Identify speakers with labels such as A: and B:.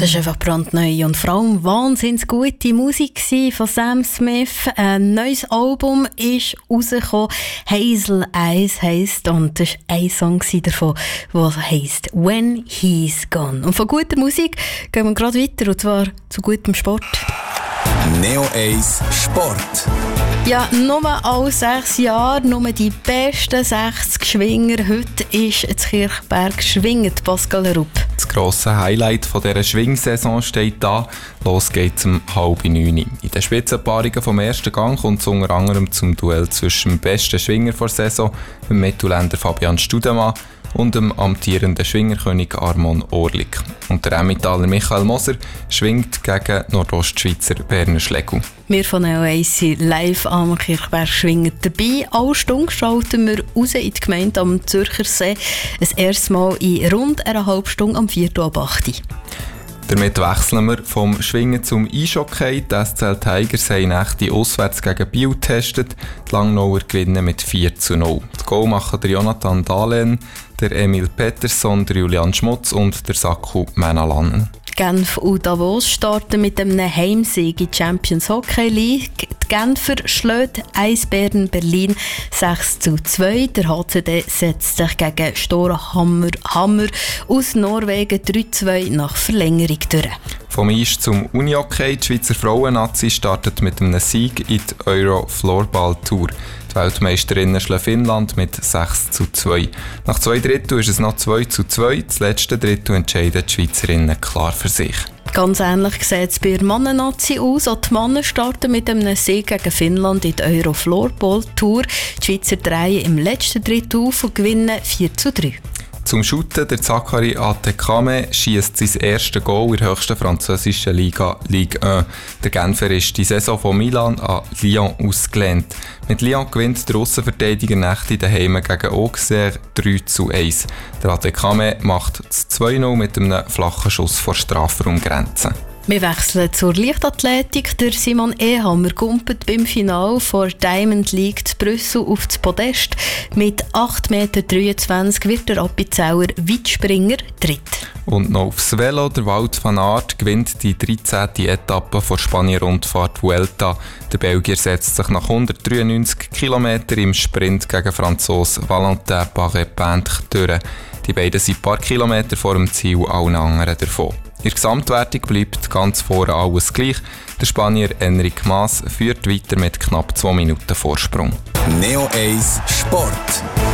A: Das war einfach brandneu und vor allem wahnsinnig gute Musik von Sam Smith. Ein neues Album ist rausgekommen, Hazel Eyes heisst, und das war ein Song davon, der heisst When He's Gone. Und von guter Musik gehen wir gerade weiter, und zwar zu gutem Sport.
B: Neo 1 Sport.
A: Ja, nur alle 6 Jahre, nur die besten 60 Schwinger. Heute ist das Kirchberg schwingend, Pascal Rupp.
C: Das grosse Highlight von dieser Schwingsaison steht da. Los geht's um 8:30. In den Spitzenpaarungen vom ersten Gang kommt es unter anderem zum Duell zwischen dem besten Schwinger der Saison, dem Mittelländer Fabian Studemann, und dem amtierenden Schwingerkönig Armon Orlik. Und der Emmentaler Michael Moser schwingt gegen Nordostschweizer Berner Schlegel.
A: Wir von Neo1 sind live am Kirchberg schwingen dabei. Alle Stunden schalten wir raus in die Gemeinde am Zürcher See. Das erste Mal in rund einer halben Stunde am 4:08.
C: Damit wechseln wir vom Schwingen zum Eishockey. Die SCL Tigers haben Nächte auswärts gegen Biel getestet. Die Langnauer gewinnen mit 4:0. Die Goal machen der Jonathan Dahlen, der Emil Pettersson, der Julian Schmutz und der Saku Menalan.
A: Genf und Davos starten mit einem Heimsieg in die Champions Hockey League. Die Genfer schlägt Eisbären Berlin 6:2. Der HCD setzt sich gegen Storehammer aus Norwegen 3:2 nach Verlängerung durch.
C: Vom Eis zum Unihockey. Die Schweizer Frauen-Nazi startet mit einem Sieg in die Euro-Floorball-Tour. Die Weltmeisterinnen schlagen Finnland mit 6:2. Nach 2 Drittel ist es noch 2:2. Das letzte Drittel entscheiden die Schweizerinnen klar für sich.
A: Ganz ähnlich sieht es bei der Mannen-Nazi aus. Auch die Männer starten mit einem Sieg gegen Finnland in der Euro-Floorball-Tour. Die Schweizer drehen im letzten Drittel auf und gewinnen 4:3.
C: Zum Shooten, der Zachary Atekame schiesst sein erstes Goal in der höchsten französischen Liga, Ligue 1. Der Genfer ist die Saison von Milan an Lyon ausgelehnt. Mit Lyon gewinnt der Aussenverteidiger Nächte daheim gegen Auxerre 3:1. Der Atekame macht das 2:0 mit einem flachen Schuss vor Strafraumgrenze.
A: Wir wechseln zur Leichtathletik. Der Simon Ehammer kumpelt beim Finale vor Diamond League zu Brüssel auf das Podest. Mit 8,23 m wird der Appenzeller Weitspringer Dritt.
C: Und noch aufs Velo. Der Wout van Aert gewinnt die 13. Etappe der Spanien-Rundfahrt Vuelta. Der Belgier setzt sich nach 193 km im Sprint gegen Franzose Valentin Paré-Peintre durch. Die beiden sind ein paar Kilometer vor dem Ziel, allen anderen davon. In der Gesamtwertung bleibt ganz vorne alles gleich. Der Spanier Enric Mas führt weiter mit knapp 2 Minuten Vorsprung.
B: Neo 1 Sport.